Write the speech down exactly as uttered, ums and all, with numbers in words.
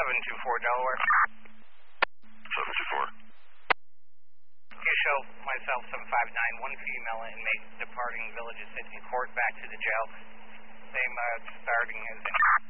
seven two four Delaware. seven two four. You show myself seven five nine, one female inmate departing Village of Sydney Court back to the jail. Same uh, starting as in